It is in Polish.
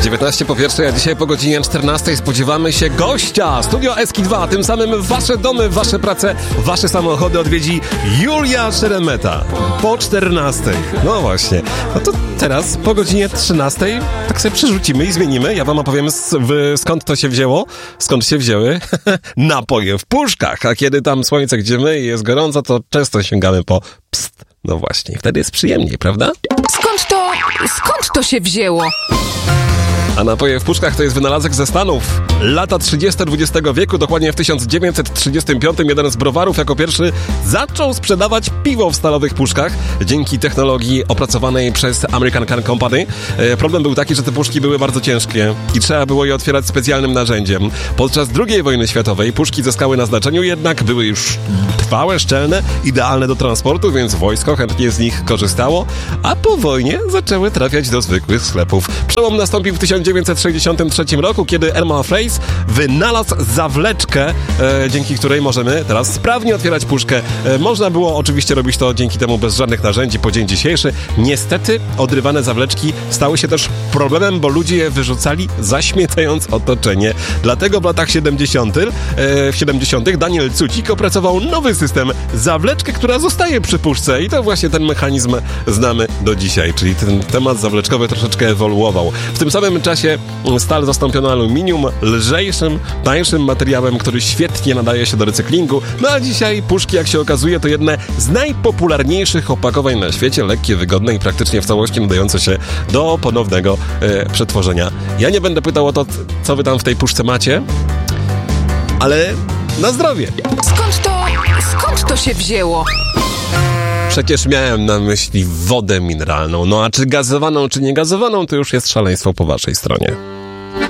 19 po pierwszej, a dzisiaj po godzinie 14 spodziewamy się gościa. Studio Eski 2, tym samym wasze domy, wasze prace, wasze samochody odwiedzi Julia Szeremeta. Po 14. No właśnie. No to teraz po godzinie 13 tak sobie przerzucimy i zmienimy. Ja wam opowiem skąd to się wzięło. Skąd się wzięły napoje w puszkach. A kiedy tam słońce gdzieśmy i jest gorąco, to często sięgamy po pst. No właśnie, wtedy jest przyjemniej, prawda? Skąd to się wzięło? A napoje w puszkach to jest wynalazek ze Stanów. Lata 30. XX wieku, dokładnie w 1935 jeden z browarów jako pierwszy zaczął sprzedawać piwo w stalowych puszkach dzięki technologii opracowanej przez American Can Company. Problem był taki, że te puszki były bardzo ciężkie i trzeba było je otwierać specjalnym narzędziem. Podczas II wojny światowej puszki zyskały na znaczeniu, jednak były już trwałe, szczelne, idealne do transportu, więc wojsko chętnie z nich korzystało, a po wojnie zaczęły trafiać do zwykłych sklepów. Przełom nastąpił w 1963 roku, kiedy Elmer Fraser wynalazł zawleczkę, dzięki której możemy teraz sprawnie otwierać puszkę. Można było oczywiście robić to dzięki temu bez żadnych narzędzi po dzień dzisiejszy. Niestety odrywane zawleczki stały się też problemem, bo ludzie je wyrzucali, zaśmiecając otoczenie. Dlatego w latach 70. Daniel Cucik opracował nowy system, zawleczkę, która zostaje przy puszce i to właśnie ten mechanizm znamy do dzisiaj, czyli ten temat zawleczkowy troszeczkę ewoluował. W tym samym czasie stal zastąpiono aluminium, lżejszym, tańszym materiałem, który świetnie nadaje się do recyklingu. No a dzisiaj puszki, jak się okazuje, to jedne z najpopularniejszych opakowań na świecie, lekkie, wygodne i praktycznie w całości nadające się do ponownego przetworzenia. Ja nie będę pytał o to, co wy tam w tej puszce macie, ale na zdrowie! Skąd to się wzięło? Przecież miałem na myśli wodę mineralną. No a czy gazowaną, czy nie gazowaną, to już jest szaleństwo po waszej stronie.